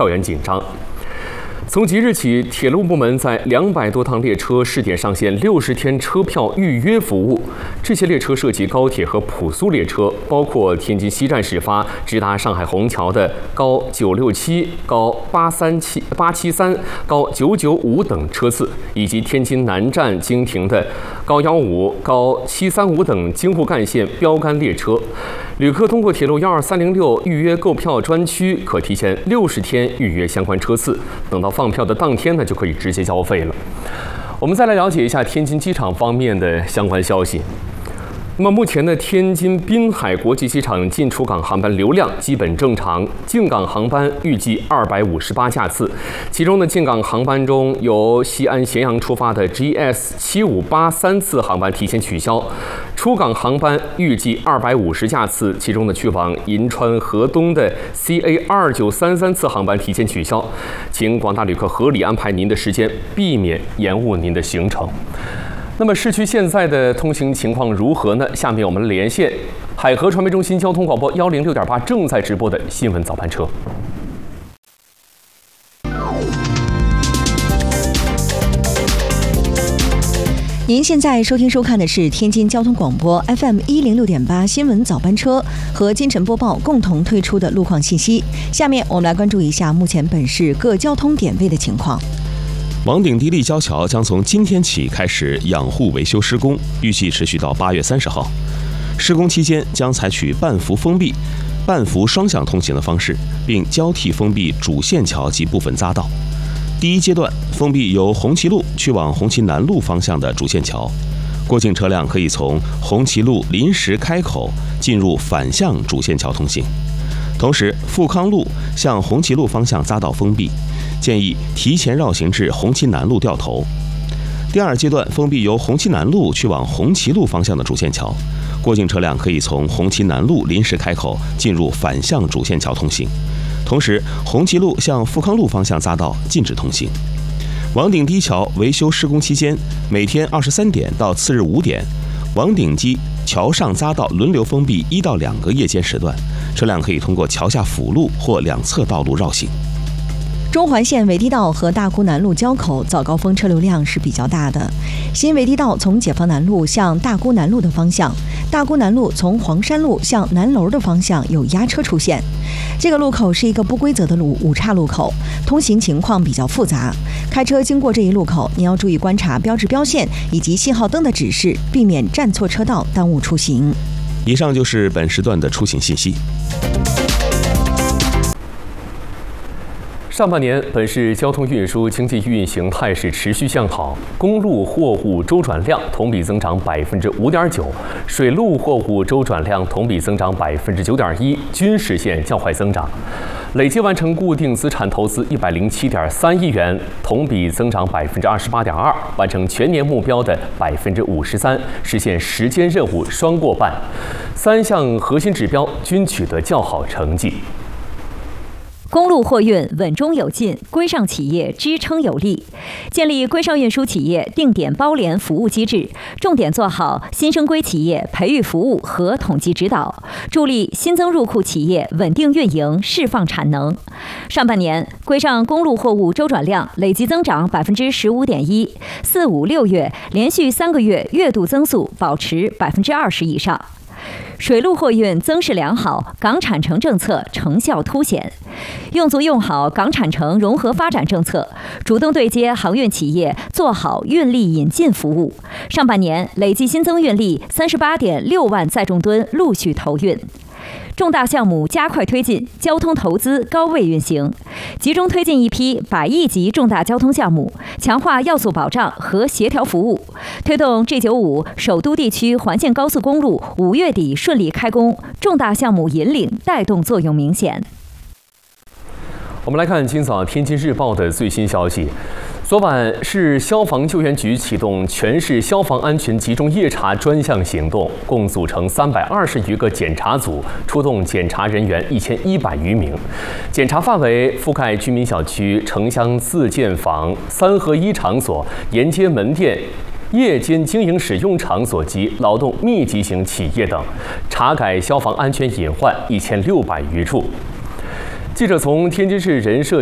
票源紧张。从即日起，铁路部门在200多趟列车试点上线60天车票预约服务。这些列车涉及高铁和普苏列车，包括天津西站始发直达上海虹桥的高967、高873、高995等车次，以及天津南站经停的高15、高735等京沪干线标杆列车。旅客通过铁路12306预约购票专区，可提前60天预约相关车次，等到放票的当天呢，就可以直接交费了。我们再来了解一下天津机场方面的相关消息。那么目前的天津滨海国际机场进出港航班流量基本正常，进港航班预计258架次，其中的进港航班中由西安咸阳出发的 GS7583次航班提前取消，出港航班预计250架次，其中的去往银川河东的 CA2933次航班提前取消，请广大旅客合理安排您的时间，避免延误您的行程。那么市区现在的通行情况如何呢？下面我们连线海河传媒中心交通广播106.8正在直播的新闻早班车。 您现在收听收看的是天津交通广播 FM 106.8新闻早班车和金晨播报共同推出的路况信息。下面我们来关注一下目前本市各交通点位的情况。 王鼎棣立交桥将从今天起开始养护维修施工，预计持续到8月30号。施工期间将采取半幅封闭、半幅双向通行的方式，并交替封闭主线桥及部分匝道。第一阶段封闭由红旗路去往红旗南路方向的主线桥，过境车辆可以从红旗路临时开口进入反向主线桥通行。同时，富康路向红旗路方向匝道封闭，建议提前绕行至红旗南路掉头。第二阶段封闭由红旗南路去往红旗路方向的主线桥，过境车辆可以从红旗南路临时开口进入反向主线桥通行。同时，红旗路向富康路方向匝道禁止通行。王鼎棣桥维修施工期间，每天23点到次日5点，王鼎棣桥上匝道轮流封闭1到2个夜间时段，车辆可以通过桥下辅路或两侧道路绕行。 中环线纬地道和大沽南路交口早高峰车流量是比较大的。新纬地道从解放南路向大沽南路的方向，大沽南路从黄山路向南楼的方向有压车出现。这个路口是一个不规则的五岔路口，通行情况比较复杂。开车经过这一路口，您要注意观察标志标线以及信号灯的指示，避免站错车道耽误出行。 以上就是本时段的出行信息。 上半年，本市交通运输经济运行态势持续向好，公路货物周转量同比增长5.9%，水路货物周转量同比增长9.1%，均实现较快增长。累计完成固定资产投资107.3亿元，同比增长28.2%，完成全年目标的53%，实现时间任务双过半，3项核心指标均取得较好成绩。 公路货运稳中有进，规上企业支撑有力，建立规上运输企业定点包联服务机制，重点做好新生规企业培育服务和统计指导，助力新增入库企业稳定运营、释放产能。上半年，规上公路货物周转量累计增长15.1%，4、5、6月连续3个月月度增速保持20%以上。水路货运增势良好，港产城政策成效凸显，用足用好港产城融合发展政策，主动对接航运企业，做好运力引进服务。上半年累计新增运力38.6万载重吨陆续投运。重大项目加快推进，交通投资高位运行，集中推进一批100亿级重大交通项目，强化要素保障和协调服务，推动 G95 首都地区环线高速公路5月底顺利开工，重大项目引领带动作用明显。 我们来看今早《天津日报》的最新消息。昨晚，市消防救援局启动全市消防安全集中夜查专项行动，共组成320余个检查组，出动检查人员1100余名。检查范围覆盖居民小区、城乡自建房、3合1场所、沿街门店、夜间经营使用场所及劳动密集型企业等，查改消防安全隐患1600余处。记者从天津市人社